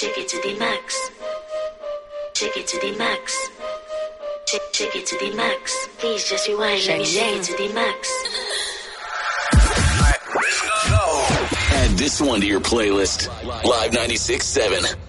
Shake it to the max. Shake it to the max. Shake it to the max. Please just rewind. Let me shake it to the max. Add this one to your playlist. Live 96.7.